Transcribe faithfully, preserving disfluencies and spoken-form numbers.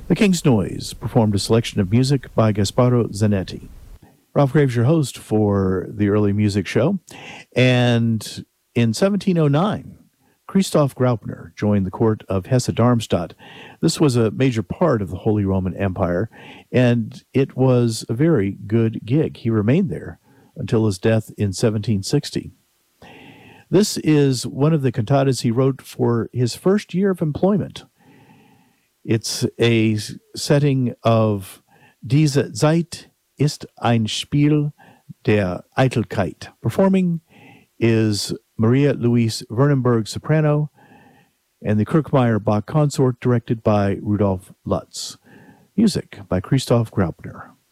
The King's Noise performed a selection of music by Gasparo Zanetti. Ralph Graves, your host for the Early Music Show. And in seventeen oh nine, Christoph Graupner joined the court of Hesse-Darmstadt. This was a major part of the Holy Roman Empire, and it was a very good gig. He remained there until his death in seventeen sixty. This is one of the cantatas he wrote for his first year of employment. It's a setting of Diese Zeit ist ein Spiel der Eitelkeit. Performing is Maria Louise Vernenberg soprano and the Kirchmeier Bach consort directed by Rudolf Lutz. Music by Christoph Graupner.